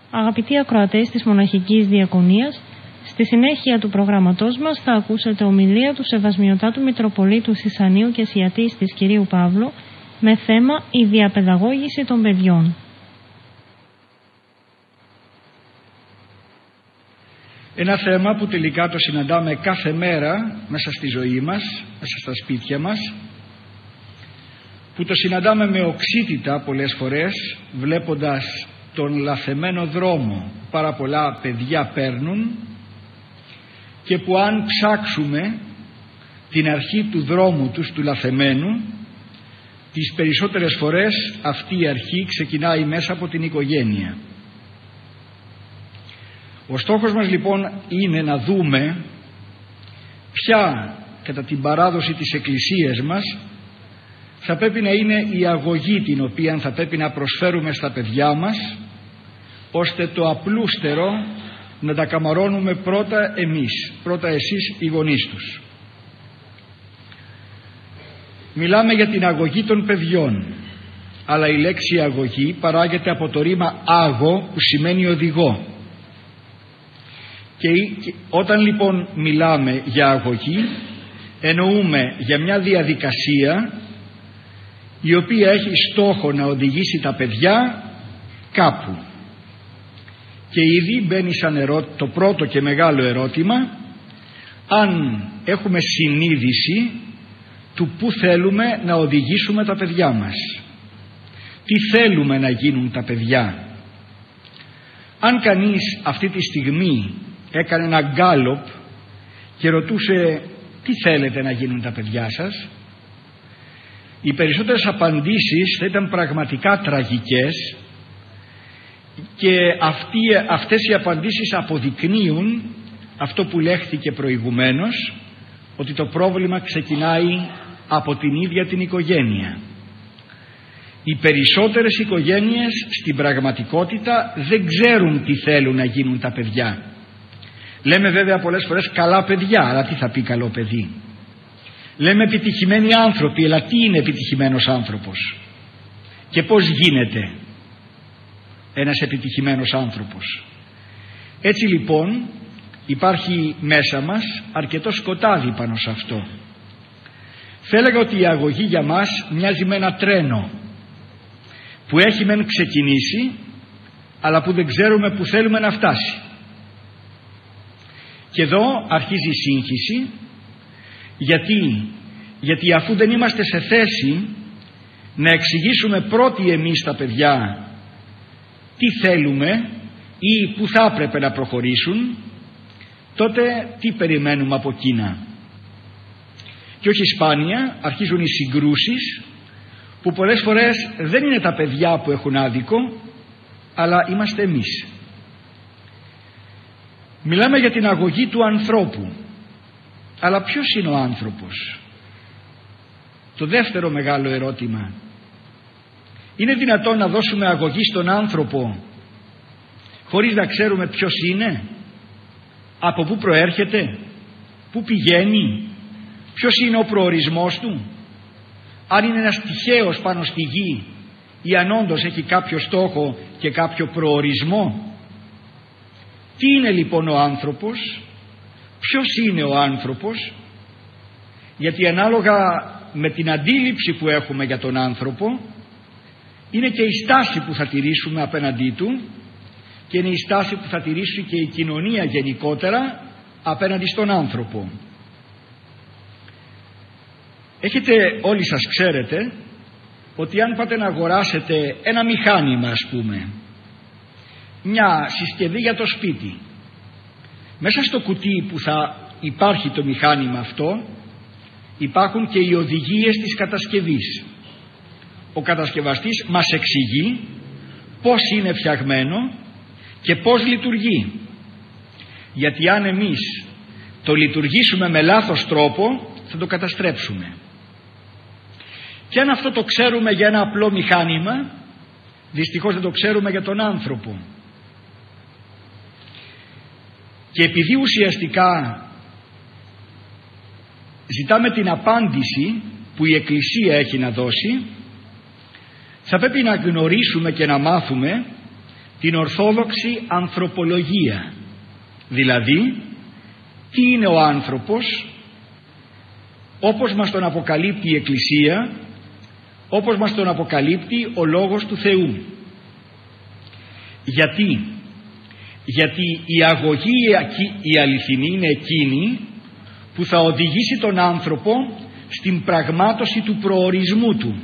Αγαπητοί ακροατές της Μοναχικής Διακονίας, στη συνέχεια του προγράμματός μας θα ακούσετε ομιλία του Σεβασμιωτάτου Μητροπολίτου Σισανίου και Ασιατής της κυρίου Παύλου με θέμα «Η διαπαιδαγώγηση των παιδιών». Ένα θέμα που τελικά το συναντάμε κάθε μέρα μέσα στη ζωή μας, μέσα στα σπίτια μας, που το συναντάμε με οξύτητα πολλές φορές, βλέποντας τον λαθεμένο δρόμο πάρα πολλά παιδιά παίρνουν, και που αν ψάξουμε την αρχή του δρόμου τους του λαθεμένου, τις περισσότερες φορές αυτή η αρχή ξεκινάει μέσα από την οικογένεια. Ο στόχος μας λοιπόν είναι να δούμε ποια κατά την παράδοση της Εκκλησίας μας θα πρέπει να είναι η αγωγή την οποία θα πρέπει να προσφέρουμε στα παιδιά μας, ώστε το απλούστερο να τα καμαρώνουμε πρώτα εμείς, πρώτα εσείς οι γονείς τους. Μιλάμε για την αγωγή των παιδιών, αλλά η λέξη αγωγή παράγεται από το ρήμα άγω, που σημαίνει οδηγό. Και όταν λοιπόν μιλάμε για αγωγή, εννοούμε για μια διαδικασία η οποία έχει στόχο να οδηγήσει τα παιδιά κάπου. Και ήδη μπαίνει σαν το πρώτο και μεγάλο ερώτημα, αν έχουμε συνείδηση του πού θέλουμε να οδηγήσουμε τα παιδιά μας, τι θέλουμε να γίνουν τα παιδιά. Αν κανείς αυτή τη στιγμή έκανε ένα γκάλοπ και ρωτούσε τι θέλετε να γίνουν τα παιδιά σας, οι περισσότερες απαντήσεις θα ήταν πραγματικά τραγικές, και αυτές οι απαντήσεις αποδεικνύουν αυτό που λέχθηκε προηγουμένως, ότι το πρόβλημα ξεκινάει από την ίδια την οικογένεια. Οι περισσότερες οικογένειες στην πραγματικότητα δεν ξέρουν τι θέλουν να γίνουν τα παιδιά. Λέμε βέβαια πολλές φορές καλά παιδιά, αλλά τι θα πει καλό παιδί. Λέμε επιτυχημένοι άνθρωποι, αλλά τι είναι επιτυχημένος άνθρωπος και πώς γίνεται ένας επιτυχημένος άνθρωπος. Έτσι λοιπόν υπάρχει μέσα μας αρκετό σκοτάδι πάνω σε αυτό. Θα έλεγα ότι η αγωγή για μας μοιάζει με ένα τρένο που έχει μεν ξεκινήσει, αλλά που δεν ξέρουμε που θέλουμε να φτάσει. Και εδώ αρχίζει η σύγχυση. Γιατί αφού δεν είμαστε σε θέση να εξηγήσουμε πρώτοι εμείς τα παιδιά τι θέλουμε ή που θα έπρεπε να προχωρήσουν, τότε τι περιμένουμε από εκείνα. Και όχι σπάνια αρχίζουν οι συγκρούσεις, που πολλές φορές δεν είναι τα παιδιά που έχουν άδικο, αλλά είμαστε εμείς. Μιλάμε για την αγωγή του ανθρώπου, αλλά ποιος είναι ο άνθρωπος? Το δεύτερο μεγάλο ερώτημα. Είναι δυνατόν να δώσουμε αγωγή στον άνθρωπο χωρίς να ξέρουμε ποιος είναι, από πού προέρχεται, πού πηγαίνει, ποιος είναι ο προορισμός του, αν είναι ένας τυχαίος πάνω στη γη ή αν όντως έχει κάποιο στόχο και κάποιο προορισμό? Τι είναι λοιπόν ο άνθρωπος? Ποιος είναι ο άνθρωπος? Γιατί ανάλογα με την αντίληψη που έχουμε για τον άνθρωπο είναι και η στάση που θα τηρήσουμε απέναντί του, και είναι η στάση που θα τηρήσει και η κοινωνία γενικότερα απέναντι στον άνθρωπο. Όλοι σας ξέρετε ότι αν πάτε να αγοράσετε ένα μηχάνημα, ας πούμε, μια συσκευή για το σπίτι, μέσα στο κουτί που θα υπάρχει το μηχάνημα αυτό υπάρχουν και οι οδηγίες της κατασκευής. Ο κατασκευαστής μας εξηγεί πώς είναι φτιαγμένο και πώς λειτουργεί. Γιατί αν εμείς το λειτουργήσουμε με λάθος τρόπο θα το καταστρέψουμε. Και αν αυτό το ξέρουμε για ένα απλό μηχάνημα, δυστυχώς δεν το ξέρουμε για τον άνθρωπο. Και επειδή ουσιαστικά ζητάμε την απάντηση που η Εκκλησία έχει να δώσει, θα πρέπει να γνωρίσουμε και να μάθουμε την ορθόδοξη ανθρωπολογία, δηλαδή τι είναι ο άνθρωπος όπως μας τον αποκαλύπτει η Εκκλησία, όπως μας τον αποκαλύπτει ο Λόγος του Θεού. Γιατί η αγωγή η αληθινή είναι εκείνη που θα οδηγήσει τον άνθρωπο στην πραγμάτωση του προορισμού του.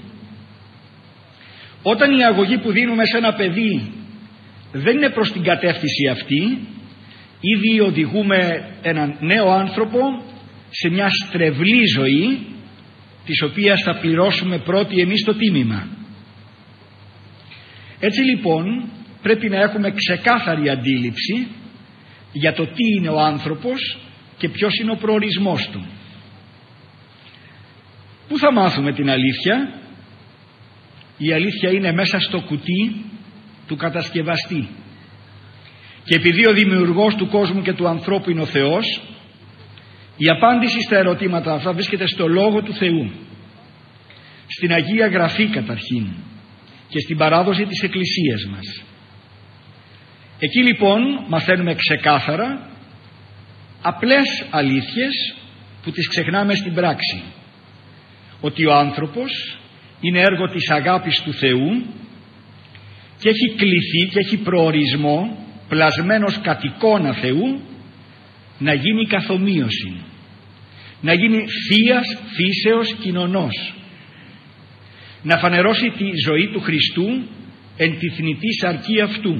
Όταν η αγωγή που δίνουμε σε ένα παιδί δεν είναι προς την κατεύθυνση αυτή, ήδη οδηγούμε έναν νέο άνθρωπο σε μια στρεβλή ζωή, της οποίας θα πληρώσουμε πρώτοι εμείς το τίμημα. Έτσι λοιπόν πρέπει να έχουμε ξεκάθαρη αντίληψη για το τι είναι ο άνθρωπος και ποιος είναι ο προορισμός του. Πού θα μάθουμε την αλήθεια? Η αλήθεια είναι μέσα στο κουτί του κατασκευαστή. Και επειδή ο δημιουργός του κόσμου και του ανθρώπου είναι ο Θεός, η απάντηση στα ερωτήματα αυτά βρίσκεται στο Λόγο του Θεού, στην Αγία Γραφή καταρχήν και στην παράδοση της Εκκλησίας μας. Εκεί λοιπόν μαθαίνουμε ξεκάθαρα απλές αλήθειες που τις ξεχνάμε στην πράξη. Ότι ο άνθρωπος είναι έργο της αγάπης του Θεού και έχει κληθεί και έχει προορισμό, πλασμένος κατ' εικόνα Θεού, να γίνει καθομοίωση, να γίνει θείας φύσεως κοινωνός, να φανερώσει τη ζωή του Χριστού εν τη θνητή σαρκή αυτού.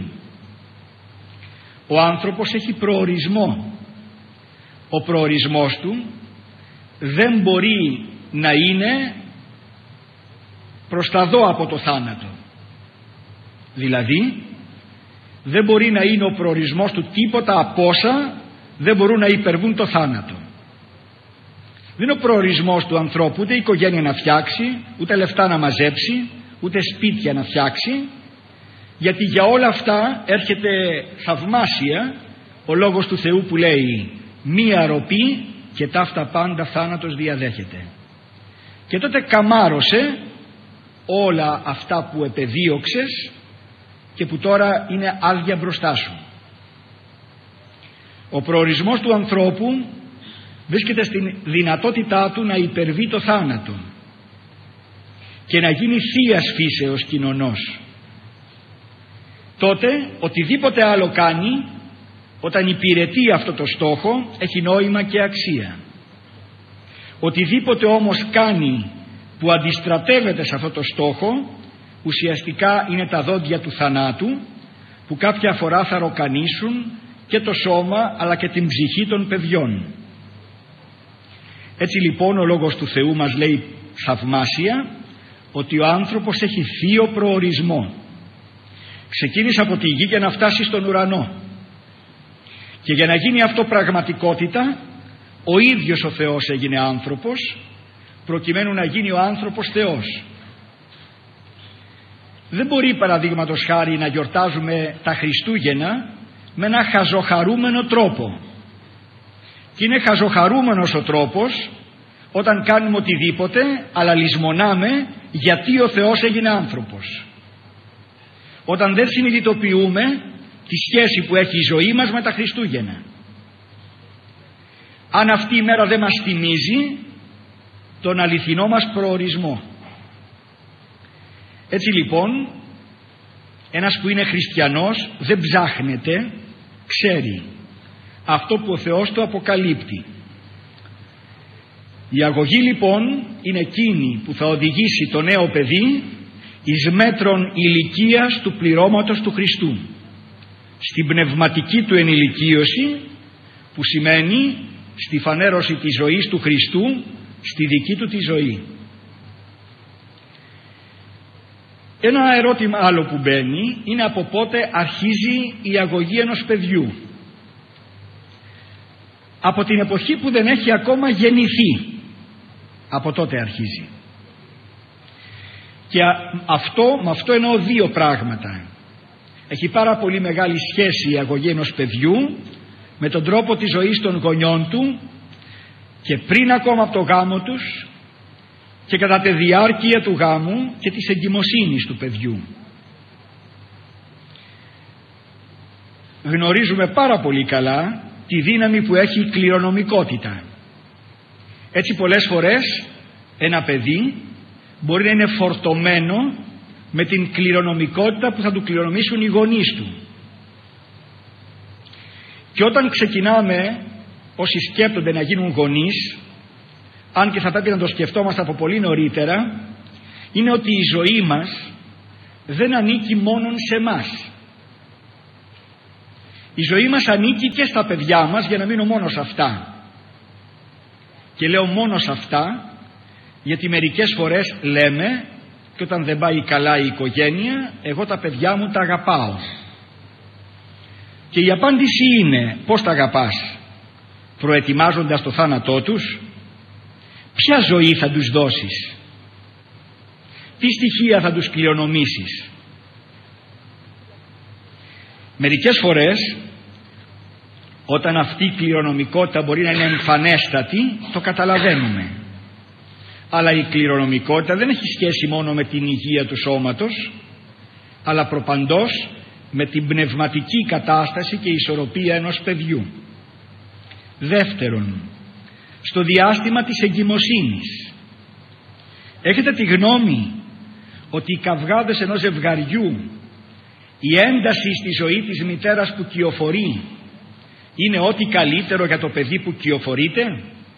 Ο άνθρωπος έχει προορισμό. Ο προορισμός του δεν μπορεί να είναι προς τα δω από το θάνατο. Δηλαδή δεν μπορεί να είναι ο προορισμός του τίποτα από όσα δεν μπορούν να υπερβούν το θάνατο. Δεν είναι ο προορισμός του ανθρώπου ούτε οικογένεια να φτιάξει, ούτε λεφτά να μαζέψει, ούτε σπίτια να φτιάξει, γιατί για όλα αυτά έρχεται θαυμάσια ο Λόγος του Θεού που λέει μία ροπή και ταύτα πάντα θάνατος διαδέχεται. Και τότε καμάρωσε όλα αυτά που επεδίωξες και που τώρα είναι άδεια μπροστά σου. Ο προορισμός του ανθρώπου βρίσκεται στην δυνατότητά του να υπερβεί το θάνατο και να γίνει θείας φύσεως κοινωνός. Τότε οτιδήποτε άλλο κάνει, όταν υπηρετεί αυτό το στόχο, έχει νόημα και αξία. Οτιδήποτε όμως κάνει που αντιστρατεύεται σε αυτό το στόχο, ουσιαστικά είναι τα δόντια του θανάτου που κάποια φορά θα ροκανίσουν και το σώμα αλλά και την ψυχή των παιδιών. Έτσι λοιπόν ο Λόγος του Θεού μας λέει θαυμάσια ότι ο άνθρωπος έχει θείο προορισμό. Ξεκίνησε από τη γη για να φτάσει στον ουρανό, και για να γίνει αυτό πραγματικότητα ο ίδιος ο Θεός έγινε άνθρωπος προκειμένου να γίνει ο άνθρωπος Θεός. Δεν μπορεί παραδείγματος χάρη να γιορτάζουμε τα Χριστούγεννα με ένα χαζοχαρούμενο τρόπο, και είναι χαζοχαρούμενος ο τρόπος όταν κάνουμε οτιδήποτε αλλά λησμονάμε γιατί ο Θεός έγινε άνθρωπος, όταν δεν συνειδητοποιούμε τη σχέση που έχει η ζωή μας με τα Χριστούγεννα. Αν αυτή η μέρα δεν μας θυμίζει τον αληθινό μας προορισμό. Έτσι λοιπόν ένας που είναι χριστιανός δεν ψάχνεται, ξέρει αυτό που ο Θεός του αποκαλύπτει. Η αγωγή λοιπόν είναι εκείνη που θα οδηγήσει το νέο παιδί εις μέτρον ηλικίας του πληρώματος του Χριστού, στην πνευματική του ενηλικίωση, που σημαίνει στη φανέρωση της ζωής του Χριστού στη δική του τη ζωή. Ένα ερώτημα άλλο που μπαίνει είναι από πότε αρχίζει η αγωγή ενός παιδιού. Από την εποχή που δεν έχει ακόμα γεννηθεί, από τότε αρχίζει. Και με αυτό εννοώ δύο πράγματα. Έχει πάρα πολύ μεγάλη σχέση η αγωγή ενός παιδιού με τον τρόπο της ζωής των γονιών του, και πριν ακόμα από το γάμο τους και κατά τη διάρκεια του γάμου και της εγκυμοσύνης του παιδιού. γνωρίζουμε πάρα πολύ καλά τη δύναμη που έχει η κληρονομικότητα. Έτσι πολλές φορές ένα παιδί μπορεί να είναι φορτωμένο με την κληρονομικότητα που θα του κληρονομήσουν οι γονείς του. Και όταν ξεκινάμε, όσοι σκέπτονται να γίνουν γονείς, αν και θα πρέπει να το σκεφτόμαστε από πολύ νωρίτερα, είναι ότι η ζωή μας δεν ανήκει μόνον σε εμάς. Η ζωή μας ανήκει και στα παιδιά μας, για να μείνω μόνο σε αυτά. Και λέω μόνο σε αυτά γιατί μερικές φορές λέμε, και όταν δεν πάει καλά η οικογένεια, εγώ τα παιδιά μου τα αγαπάω. Και η απάντηση είναι, πώς τα αγαπάς? Προετοιμάζοντας το θάνατό τους? Ποια ζωή θα τους δώσεις? Τι στοιχεία θα τους κληρονομήσεις? Μερικές φορές, όταν αυτή η κληρονομικότητα μπορεί να είναι εμφανέστατη, το καταλαβαίνουμε. Αλλά η κληρονομικότητα δεν έχει σχέση μόνο με την υγεία του σώματος, αλλά προπαντός με την πνευματική κατάσταση και ισορροπία ενός παιδιού. Δεύτερον, στο διάστημα της εγκυμοσύνης. Έχετε τη γνώμη ότι οι καυγάδες ενός ζευγαριού, η ένταση στη ζωή της μητέρας που κυοφορεί, είναι ό,τι καλύτερο για το παιδί που κυοφορείται?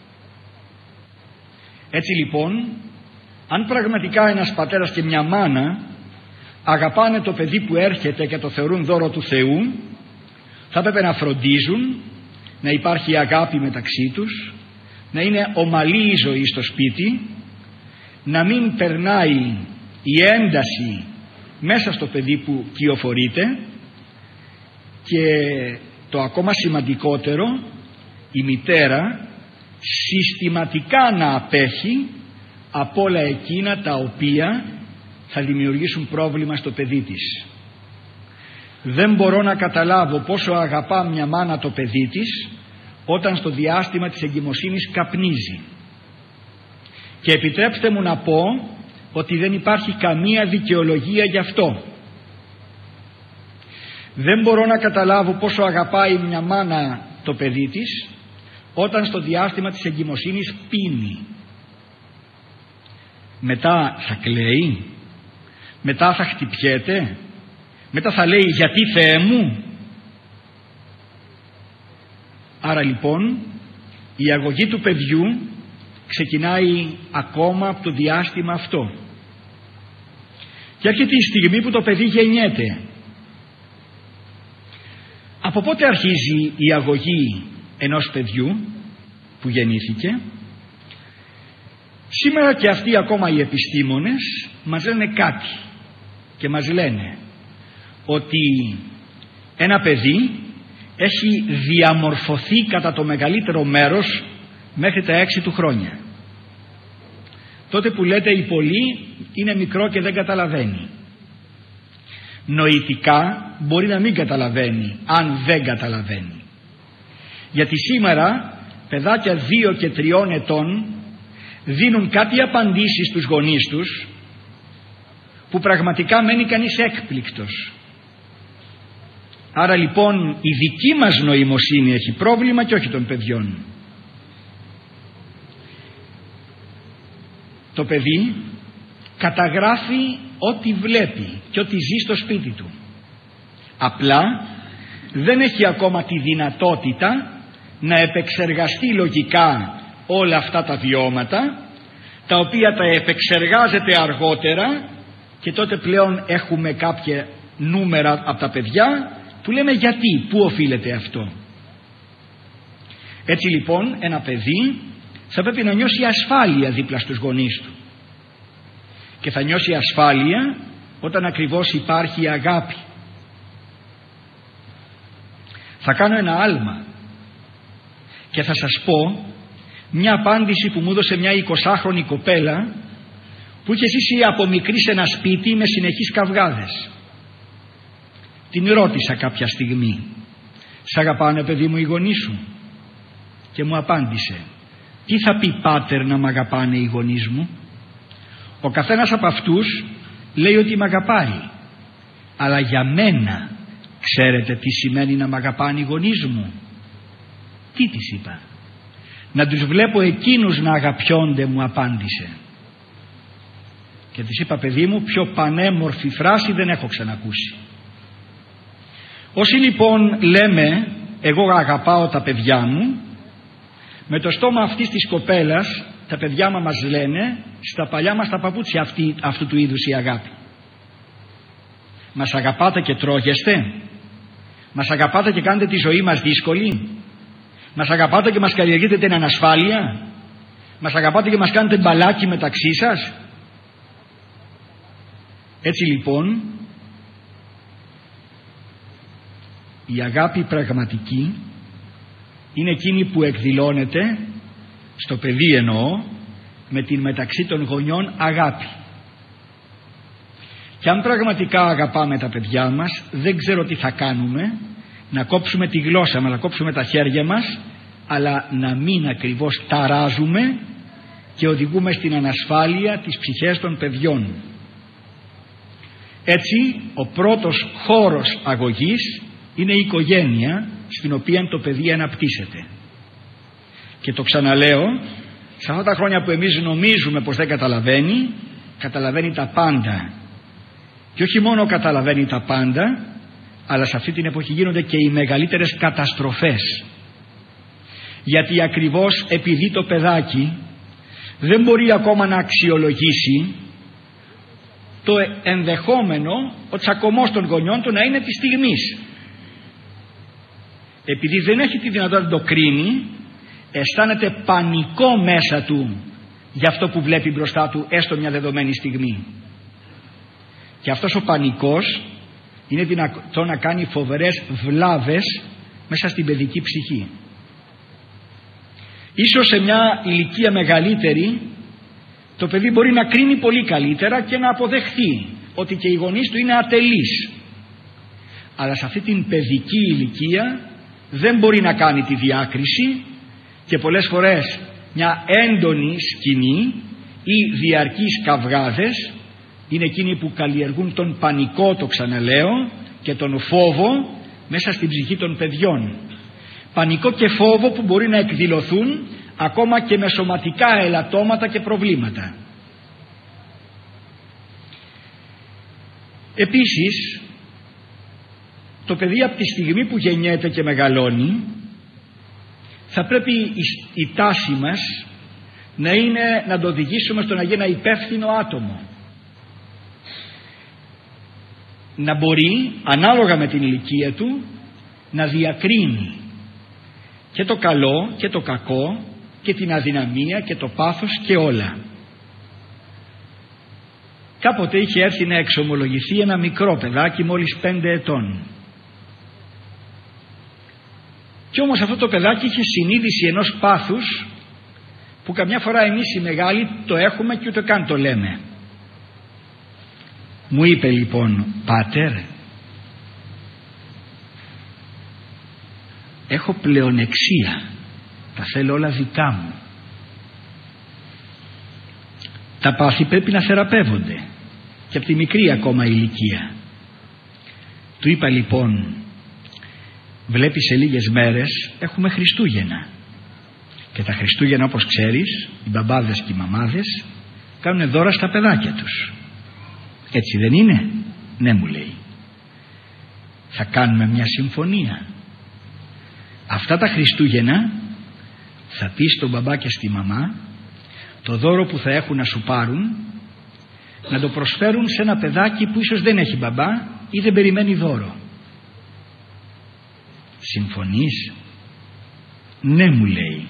Έτσι λοιπόν, αν πραγματικά ένας πατέρας και μια μάνα αγαπάνε το παιδί που έρχεται και το θεωρούν δώρο του Θεού, θα πρέπει να φροντίζουν να υπάρχει αγάπη μεταξύ τους, να είναι ομαλή η ζωή στο σπίτι, να μην περνάει η ένταση μέσα στο παιδί που κυοφορείται, και το ακόμα σημαντικότερο, η μητέρα συστηματικά να απέχει από όλα εκείνα τα οποία θα δημιουργήσουν πρόβλημα στο παιδί της. Δεν μπορώ να καταλάβω πόσο αγαπά μια μάνα το παιδί της όταν στο διάστημα της εγκυμοσύνης καπνίζει. Και επιτρέψτε μου να πω ότι δεν υπάρχει καμία δικαιολογία γι' αυτό. Δεν μπορώ να καταλάβω πόσο αγαπάει μια μάνα το παιδί της όταν στο διάστημα της εγκυμοσύνης πίνει. Μετά θα κλαίει, μετά θα χτυπιέται, μετά θα λέει γιατί Θεέ μου? Άρα λοιπόν η αγωγή του παιδιού ξεκινάει ακόμα από το διάστημα αυτό. Και έρχεται η στιγμή που το παιδί γεννιέται. Από πότε αρχίζει η αγωγή ενός παιδιού που γεννήθηκε? Σήμερα και αυτοί ακόμα οι επιστήμονες μας λένε κάτι, και μας λένε ότι ένα παιδί έχει διαμορφωθεί κατά το μεγαλύτερο μέρος μέχρι τα 6 του χρόνια. Τότε που λέτε οι πολλοί είναι μικρό και δεν καταλαβαίνει. Νοητικά μπορεί να μην καταλαβαίνει, αν δεν καταλαβαίνει. Γιατί σήμερα παιδάκια 2 και 3 ετών δίνουν κάτι απαντήσεις στους γονείς τους που πραγματικά μένει κανείς έκπληκτος. Άρα λοιπόν η δική μας νοημοσύνη έχει πρόβλημα και όχι των παιδιών. Το παιδί καταγράφει ό,τι βλέπει και ό,τι ζει στο σπίτι του. Απλά δεν έχει ακόμα τη δυνατότητα να επεξεργαστεί λογικά όλα αυτά τα βιώματα, τα οποία τα επεξεργάζεται αργότερα, και τότε πλέον έχουμε κάποια νούμερα από τα παιδιά που λέμε γιατί, πού οφείλεται αυτό. Έτσι λοιπόν ένα παιδί θα πρέπει να νιώσει ασφάλεια δίπλα στους γονείς του, και θα νιώσει ασφάλεια όταν ακριβώς υπάρχει αγάπη. Θα κάνω ένα άλμα και θα σας πω μια απάντηση που μου έδωσε μια 20χρονη κοπέλα που είχε ζήσει από μικρή σε ένα σπίτι με συνεχείς καυγάδες. Την ρώτησα κάποια στιγμή, «Σ' αγαπάνε παιδί μου οι γονείς σου?» Και μου απάντησε, «Τι θα πει πάτερ να μ' αγαπάνε οι γονείς μου? Ο καθένας από αυτούς λέει ότι μ' αγαπάει, αλλά για μένα Ξέρετε τι σημαίνει να μ' αγαπάνε οι γονείς μου? Τι της είπα? Να τους βλέπω εκείνους να αγαπιόνται, μου απάντησε. Και της είπα, παιδί μου, πιο πανέμορφη φράση δεν έχω ξανακούσει. Όσοι λοιπόν λέμε εγώ αγαπάω τα παιδιά μου, με το στόμα αυτής της κοπέλας τα παιδιά μας λένε στα παλιά μας τα παπούτσια αυτού του είδους η αγάπη. Μας αγαπάτε και τρώγεστε? Μας αγαπάτε και κάνετε τη ζωή μας δύσκολη? Μας αγαπάτε και μας καλλιεργείτε την ανασφάλεια? Μας αγαπάτε και μας κάνετε μπαλάκι μεταξύ σας? Έτσι λοιπόν η αγάπη πραγματική είναι εκείνη που εκδηλώνεται στο παιδί, εννοώ, με την μεταξύ των γονιών αγάπη. Και αν πραγματικά αγαπάμε τα παιδιά μας, δεν ξέρω τι θα κάνουμε, να κόψουμε τη γλώσσα μας, να κόψουμε τα χέρια μας, αλλά να μην ακριβώς ταράζουμε και οδηγούμε στην ανασφάλεια τις ψυχές των παιδιών. Έτσι ο πρώτος χώρος αγωγής είναι η οικογένεια, στην οποία το παιδί αναπτύσσεται. Και το ξαναλέω, σε αυτά τα χρόνια που εμείς νομίζουμε πως δεν καταλαβαίνει, καταλαβαίνει τα πάντα. Και όχι μόνο καταλαβαίνει τα πάντα, αλλά σε αυτή την εποχή γίνονται και οι μεγαλύτερες καταστροφές. Γιατί ακριβώς επειδή το παιδάκι δεν μπορεί ακόμα να αξιολογήσει το ενδεχόμενο ο τσακωμός των γονιών του να είναι της στιγμής. Επειδή δεν έχει τη δυνατότητα να το κρίνει, αισθάνεται πανικό μέσα του για αυτό που βλέπει μπροστά του έστω μια δεδομένη στιγμή. Και αυτός ο πανικός είναι δυνατό να κάνει φοβερές βλάβες μέσα στην παιδική ψυχή. Ίσως σε μια ηλικία μεγαλύτερη το παιδί μπορεί να κρίνει πολύ καλύτερα και να αποδεχθεί ότι και οι γονείς του είναι ατελείς. Αλλά σε αυτή την παιδική ηλικία δεν μπορεί να κάνει τη διάκριση και πολλές φορές μια έντονη σκηνή ή διαρκείς καυγάδες είναι εκείνοι που καλλιεργούν τον πανικό, το ξαναλέω, και τον φόβο μέσα στην ψυχή των παιδιών. Πανικό και φόβο που μπορεί να εκδηλωθούν ακόμα και με σωματικά ελαττώματα και προβλήματα. Επίσης, το παιδί από τη στιγμή που γεννιέται και μεγαλώνει, θα πρέπει η τάση μας να είναι να το οδηγήσουμε στο να γίνει ένα υπεύθυνο άτομο. Να μπορεί, ανάλογα με την ηλικία του, να διακρίνει και το καλό και το κακό και την αδυναμία και το πάθος και όλα. Κάποτε είχε έρθει να εξομολογηθεί ένα μικρό παιδάκι μόλις 5 ετών. Κι όμως αυτό το παιδάκι είχε συνείδηση ενός πάθους που καμιά φορά εμείς οι μεγάλοι το έχουμε και ούτε καν το λέμε. Μου είπε λοιπόν, πάτερ, έχω πλεονεξία, τα θέλω όλα δικά μου. Τα πάθη πρέπει να θεραπεύονται και από τη μικρή ακόμα ηλικία. Του είπα λοιπόν, βλέπεις σε λίγες μέρες έχουμε Χριστούγεννα και τα Χριστούγεννα, όπως ξέρεις, οι μπαμπάδες και οι μαμάδες κάνουν δώρα στα παιδάκια τους. Έτσι δεν είναι? Ναι, μου λέει. Θα κάνουμε μια συμφωνία. Αυτά τα Χριστούγεννα θα πεις στον μπαμπά και στη μαμά το δώρο που θα έχουν να σου πάρουν να το προσφέρουν σε ένα παιδάκι που ίσως δεν έχει μπαμπά ή δεν περιμένει δώρο. Συμφωνείς? Ναι, μου λέει.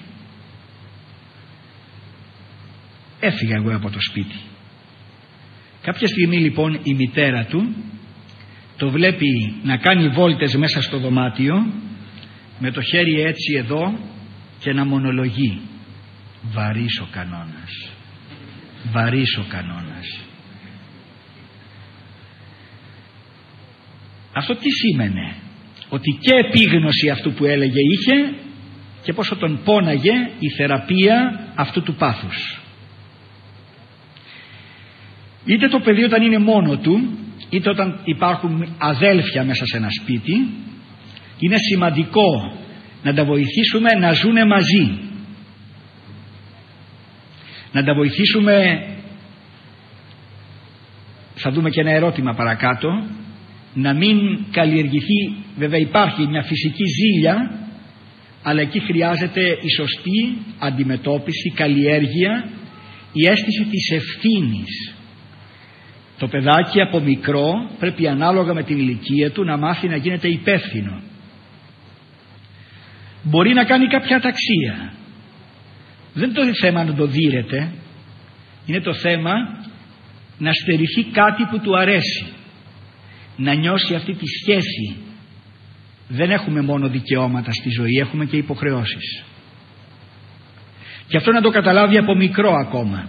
Έφυγα εγώ από το σπίτι. Κάποια στιγμή λοιπόν η μητέρα του το βλέπει να κάνει βόλτες μέσα στο δωμάτιο με το χέρι έτσι εδώ και να μονολογεί. Βαρύς ο κανόνας, βαρύς ο κανόνας. Αυτό τι σήμαινε? Ότι και επίγνωση αυτού που έλεγε είχε και πόσο τον πόναγε η θεραπεία αυτού του πάθους. Είτε το παιδί όταν είναι μόνο του είτε όταν υπάρχουν αδέλφια μέσα σε ένα σπίτι, είναι σημαντικό να τα βοηθήσουμε να ζουνε μαζί, να τα βοηθήσουμε. Θα δούμε και ένα ερώτημα παρακάτω, να μην καλλιεργηθεί, βέβαια υπάρχει μια φυσική ζήλια, αλλά εκεί χρειάζεται η σωστή αντιμετώπιση, καλλιέργεια, η αίσθηση της ευθύνης. Το παιδάκι από μικρό πρέπει ανάλογα με την ηλικία του να μάθει να γίνεται υπεύθυνο. Μπορεί να κάνει κάποια αταξία. Δεν είναι το θέμα να το δείρεται, είναι το θέμα να στερηθεί κάτι που του αρέσει, να νιώσει αυτή τη σχέση. Δεν έχουμε μόνο δικαιώματα στη ζωή, έχουμε και υποχρεώσεις. Και αυτό να το καταλάβει από μικρό ακόμα.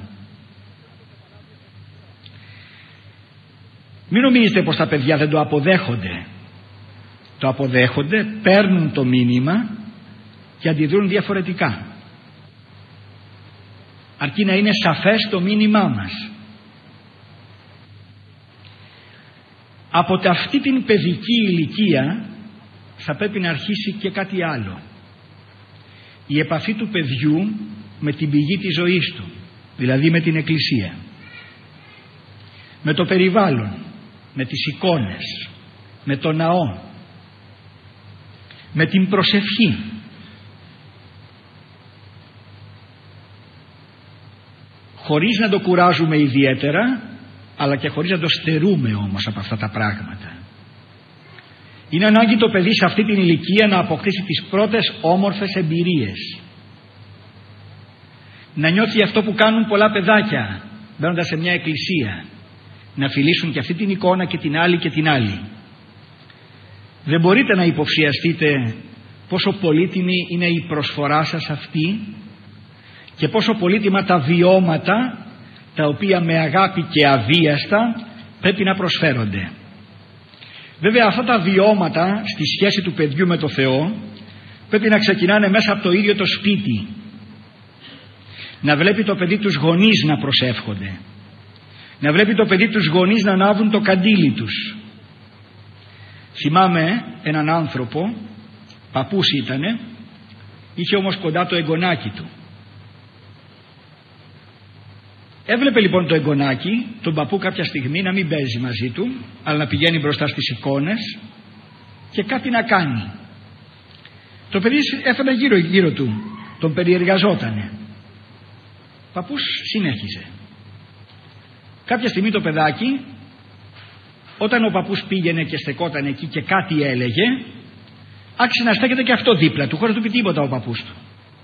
Μην νομίζετε πως τα παιδιά δεν το αποδέχονται. Το αποδέχονται, παίρνουν το μήνυμα και αντιδρούν διαφορετικά. Αρκεί να είναι σαφές το μήνυμά μας. Από αυτή την παιδική ηλικία θα πρέπει να αρχίσει και κάτι άλλο. Η επαφή του παιδιού με την πηγή της ζωής του, δηλαδή με την Εκκλησία, με το περιβάλλον, με τις εικόνες, με το ναό, με την προσευχή. Χωρίς να το κουράζουμε ιδιαίτερα, αλλά και χωρίς να το στερούμε όμως από αυτά τα πράγματα. Είναι ανάγκη το παιδί σε αυτή την ηλικία να αποκτήσει τις πρώτες όμορφες εμπειρίες, να νιώθει αυτό που κάνουν πολλά παιδάκια μπαίνοντας σε μια εκκλησία, να φιλήσουν και αυτή την εικόνα και την άλλη και την άλλη. Δεν μπορείτε να υποψιαστείτε πόσο πολύτιμη είναι η προσφορά σας αυτή και πόσο πολύτιμα τα βιώματα τα οποία με αγάπη και αβίαστα πρέπει να προσφέρονται. Βέβαια αυτά τα βιώματα στη σχέση του παιδιού με το Θεό πρέπει να ξεκινάνε μέσα από το ίδιο το σπίτι. Να βλέπει το παιδί τους γονείς να προσεύχονται, να βλέπει το παιδί τους γονείς να ανάβουν το καντήλι τους. Θυμάμαι έναν άνθρωπο, παππούς ήτανε, είχε όμως κοντά το εγγονάκι του. Έβλεπε λοιπόν το εγγονάκι, τον παππού κάποια στιγμή να μην παίζει μαζί του, αλλά να πηγαίνει μπροστά στις εικόνες και κάτι να κάνει. Το παιδί έφερε γύρω του, τον περιεργαζότανε. Ο παππούς συνέχιζε. Κάποια στιγμή το παιδάκι, όταν ο παππούς πήγαινε και στεκόταν εκεί και κάτι έλεγε, άρχισε να στέκεται και αυτό δίπλα του, χωρίς να του πει τίποτα ο παππούς του.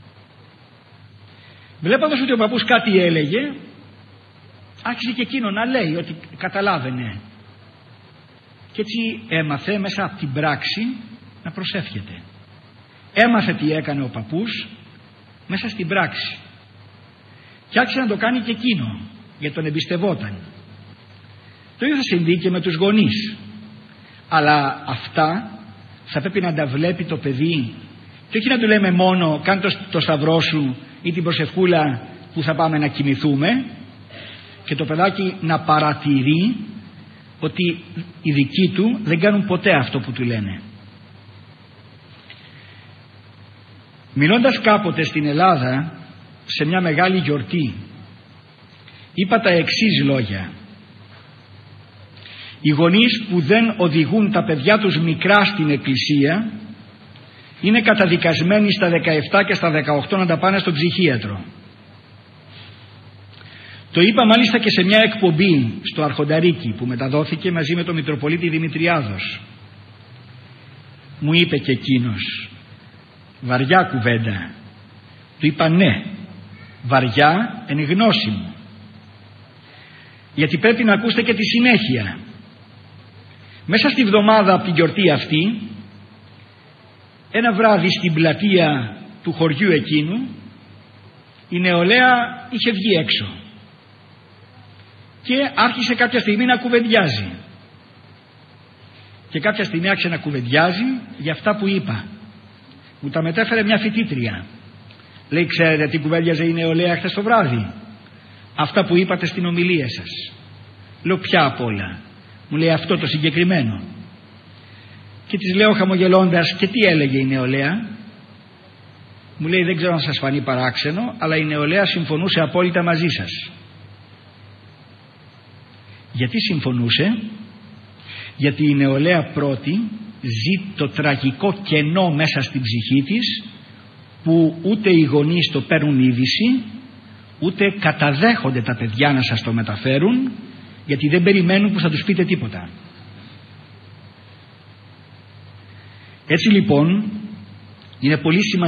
Βλέποντας ότι ο παππούς κάτι έλεγε, άρχισε και εκείνο να λέει ότι καταλάβαινε. Και έτσι έμαθε μέσα από την πράξη να προσεύχεται. Έμαθε τι έκανε ο παππούς μέσα στην πράξη. Και άρχισε να το κάνει και εκείνο, γιατί τον εμπιστευόταν. Το ίδιο θα συμβεί και με τους γονείς. Αλλά αυτά θα πρέπει να τα βλέπει το παιδί και όχι να του λέμε μόνο κάνε το σταυρό σου ή την προσευχούλα που θα πάμε να κοιμηθούμε, και το παιδάκι να παρατηρεί ότι οι δικοί του δεν κάνουν ποτέ αυτό που του λένε. Μιλώντας κάποτε στην Ελλάδα σε μια μεγάλη γιορτή, είπα τα εξής λόγια: οι γονείς που δεν οδηγούν τα παιδιά τους μικρά στην εκκλησία είναι καταδικασμένοι στα 17 και στα 18 να τα πάνε στον ψυχίατρο. Το είπα μάλιστα και σε μια εκπομπή στο Αρχονταρίκι που μεταδόθηκε μαζί με τον Μητροπολίτη Δημητριάδος. Μου είπε και εκείνος, βαριά κουβέντα. Του είπα ναι, βαριά εν γνώση μου, γιατί πρέπει να ακούσετε και τη συνέχεια. Μέσα στη βδομάδα από την γιορτή αυτή, ένα βράδυ στην πλατεία του χωριού εκείνου, η νεολαία είχε βγει έξω και άρχισε κάποια στιγμή να κουβεντιάζει. Και κάποια στιγμή άρχισε να κουβεντιάζει για αυτά που είπα. Μου τα μετέφερε μια φοιτήτρια. Λέει, ξέρετε τι κουβέντιαζε η νεολαία χθες το βράδυ? Αυτά που είπατε στην ομιλία σας. Λέω, ποια απ' όλα? Μου λέει αυτό το συγκεκριμένο. Και της λέω χαμογελώντας, και τι έλεγε η νεολαία? Μου λέει, δεν ξέρω αν σας φανεί παράξενο, αλλά η νεολαία συμφωνούσε απόλυτα μαζί σας. Γιατί συμφωνούσε? Γιατί η νεολαία πρώτη ζει το τραγικό κενό μέσα στην ψυχή της, που ούτε οι γονείς το παίρνουν είδηση, ούτε καταδέχονται τα παιδιά να σας το μεταφέρουν, γιατί δεν περιμένουν που θα τους πείτε τίποτα. Έτσι λοιπόν είναι πολύ σημαντικό